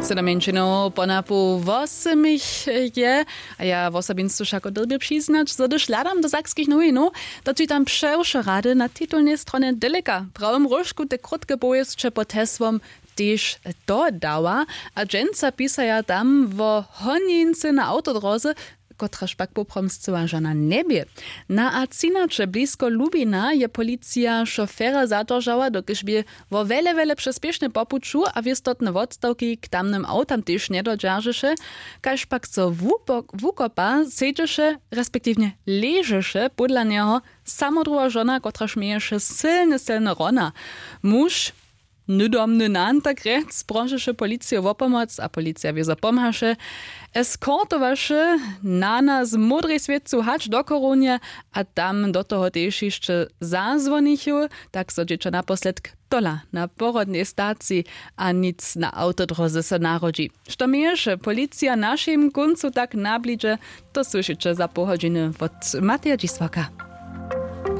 7 ponapu 8 je, a ja w osobinstvu všako drbie přiznać, że gdyż ladam do Sakskich Nowinów, to czytam przeusze rady na titulnej stronie Deleka. Prawym różku te krótkie bojescze pod hesłom też dodała, a dżęca pisaja tam w honince na autodroze, kotraż pak popromstwa że na niebie. Na Acinacze blisko Lubina je policja szofera zadržała, dokiż by wo wele przyspieszne popuczu, a wiestotne odstawki k tamnym autam też nie dodżarzysze, każ pak co wukopa sejdzisze, respektywnie leżysze, podla niego samodruwa żona, kotraż mieješe silne rona. Muž nudomny nantak rec, proszyše policję o pomoc, a policja wie zapomhaše. Eskortowaše nana z modrej světcu hač do korunie, a tam do toho też jeszcze zazvonichu, tak so dziecko naposled tola na porodnej stacji, a nic na autodroze se narodzi. Što mieješe policja našim kuncu tak nabliže, to słyszycie za pół godziny od Mateja Dziswaka.